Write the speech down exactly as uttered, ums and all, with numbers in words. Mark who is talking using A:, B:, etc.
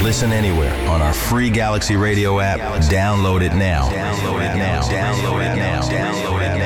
A: Listen anywhere on our free Galaxy Radio app. Download it now. Download it now. Download it now. Download it now.